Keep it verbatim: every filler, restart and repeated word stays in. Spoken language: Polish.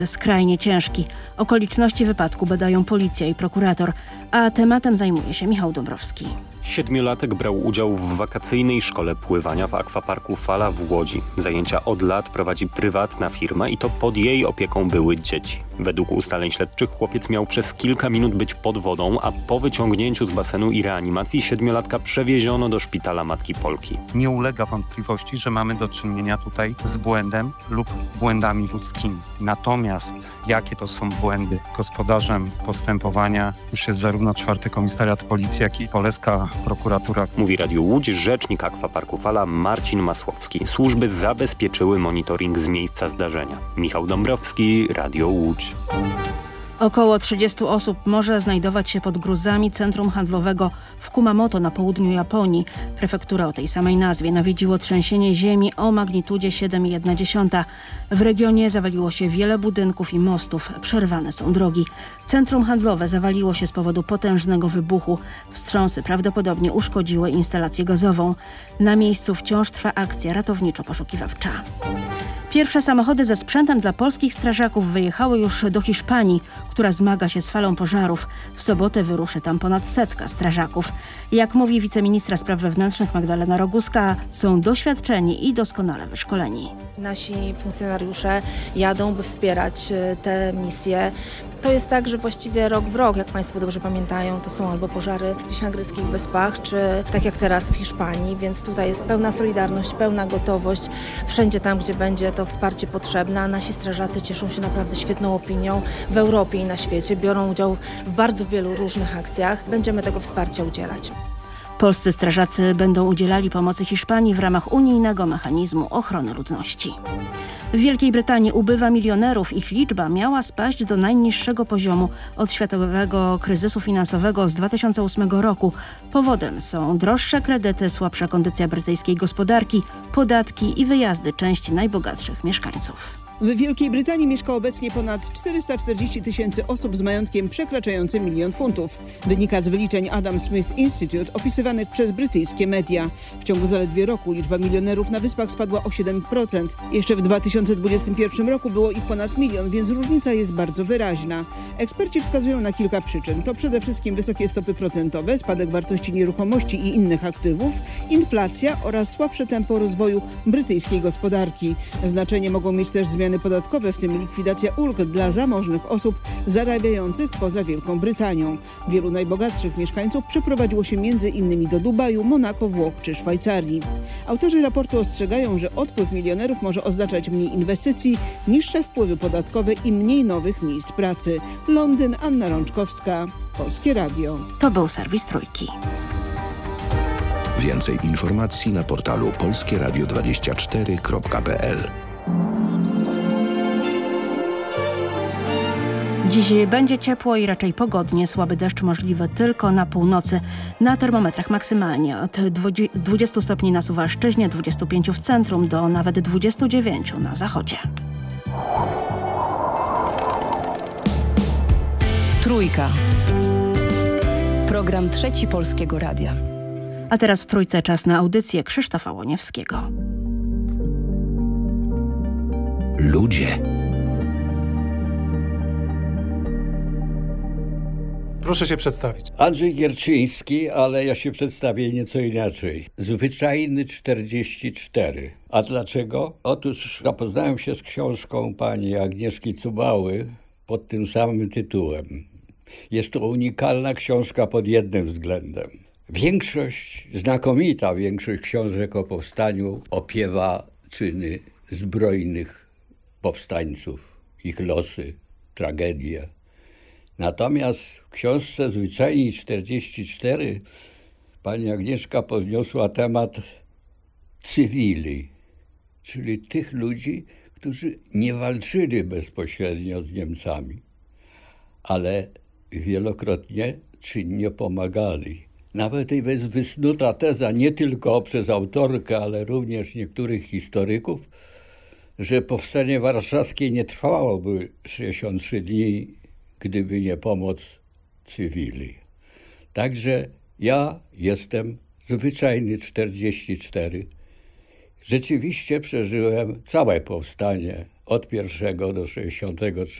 Skrajnie ciężki. Okoliczności wypadku badają policja i prokurator, a tematem zajmuje się Michał Dąbrowski. Siedmiolatek brał udział w wakacyjnej szkole pływania w akwaparku Fala w Łodzi. Zajęcia od lat prowadzi prywatna firma i to pod jej opieką były dzieci. Według ustaleń śledczych chłopiec miał przez kilka minut być pod wodą, a po wyciągnięciu z basenu i reanimacji siedmiolatka przewieziono do szpitala Matki Polki. Nie ulega wątpliwości, że mamy do czynienia tutaj z błędem lub błędami ludzkimi. Natomiast jakie to są błędy? Gospodarzem postępowania już jest zarówno czwarty Komisariat Policji, jak i Poleska Prokuratura. Mówi Radiu Łódź rzecznik akwaparku Fala Marcin Masłowski. Służby zabezpieczyły monitoring z miejsca zdarzenia. Michał Dąbrowski, Radio Łódź. Około trzydziestu osób może znajdować się pod gruzami centrum handlowego w Kumamoto na południu Japonii. Prefektura o tej samej nazwie nawiedziło trzęsienie ziemi o magnitudzie siedem przecinek jedna dziesiąta. W regionie zawaliło się wiele budynków i mostów. Przerwane są drogi. Centrum handlowe zawaliło się z powodu potężnego wybuchu. Wstrząsy prawdopodobnie uszkodziły instalację gazową. Na miejscu wciąż trwa akcja ratowniczo-poszukiwawcza. Pierwsze samochody ze sprzętem dla polskich strażaków wyjechały już do Hiszpanii, która zmaga się z falą pożarów. W sobotę wyruszy tam ponad setka strażaków. Jak mówi wiceministra spraw wewnętrznych Magdalena Roguska, są doświadczeni i doskonale wyszkoleni. Nasi funkcjonariusze jadą, by wspierać te misje. To jest tak, że właściwie rok w rok, jak Państwo dobrze pamiętają, to są albo pożary gdzieś na greckich wyspach, czy tak jak teraz w Hiszpanii, więc tutaj jest pełna solidarność, pełna gotowość. Wszędzie tam, gdzie będzie to wsparcie potrzebne, a nasi strażacy cieszą się naprawdę świetną opinią w Europie i na świecie, biorą udział w bardzo wielu różnych akcjach. Będziemy tego wsparcia udzielać. Polscy strażacy będą udzielali pomocy Hiszpanii w ramach unijnego mechanizmu ochrony ludności. W Wielkiej Brytanii ubywa milionerów. Ich liczba miała spaść do najniższego poziomu od światowego kryzysu finansowego z dwa tysiące ósmego roku. Powodem są droższe kredyty, słabsza kondycja brytyjskiej gospodarki, podatki i wyjazdy części najbogatszych mieszkańców. W Wielkiej Brytanii mieszka obecnie ponad czterysta czterdzieści tysięcy osób z majątkiem przekraczającym milion funtów. Wynika z wyliczeń Adam Smith Institute opisywanych przez brytyjskie media. W ciągu zaledwie roku liczba milionerów na Wyspach spadła o siedem procent. Jeszcze w dwa tysiące dwudziestym pierwszym roku było ich ponad milion, więc różnica jest bardzo wyraźna. Eksperci wskazują na kilka przyczyn. To przede wszystkim wysokie stopy procentowe, spadek wartości nieruchomości i innych aktywów, inflacja oraz słabsze tempo rozwoju brytyjskiej gospodarki. Znaczenie mogą mieć też zmiany podatkowe, w tym likwidacja ulg dla zamożnych osób zarabiających poza Wielką Brytanią. Wielu najbogatszych mieszkańców przeprowadziło się między innymi do Dubaju, Monako, Włoch czy Szwajcarii. Autorzy raportu ostrzegają, że odpływ milionerów może oznaczać mniej inwestycji, niższe wpływy podatkowe i mniej nowych miejsc pracy. Londyn, Anna Rączkowska, Polskie Radio. To był serwis Trójki. Więcej informacji na portalu polskie radio dwadzieścia cztery kropka p l. Dziś będzie ciepło i raczej pogodnie. Słaby deszcz możliwy tylko na północy. Na termometrach maksymalnie od dwudziestu stopni na Suwalszczyźnie, dwudziestu pięciu w centrum do nawet dwudziestu dziewięciu na zachodzie. Trójka. Program Trzeci Polskiego Radia. A teraz w Trójce czas na audycję Krzysztofa Łoniewskiego. Ludzie. Proszę się przedstawić. Andrzej Gierczyński, ale ja się przedstawię nieco inaczej. Zwyczajny czterdzieści cztery. A dlaczego? Otóż zapoznałem się z książką pani Agnieszki Cubały pod tym samym tytułem. Jest to unikalna książka pod jednym względem. Większość, znakomita większość książek o powstaniu opiewa czyny zbrojnych powstańców, ich losy, tragedie. Natomiast w książce Zwyczajni czterdzieści cztery pani Agnieszka podniosła temat cywili, czyli tych ludzi, którzy nie walczyli bezpośrednio z Niemcami, ale wielokrotnie czynnie pomagali. Nawet jest wysnuta teza nie tylko przez autorkę, ale również niektórych historyków, że powstanie warszawskie nie trwałoby sześćdziesiąt trzy dni, gdyby nie pomoc cywili. Także ja jestem zwyczajny czterdzieści cztery. Rzeczywiście przeżyłem całe powstanie od pierwszego do sześćdziesiątego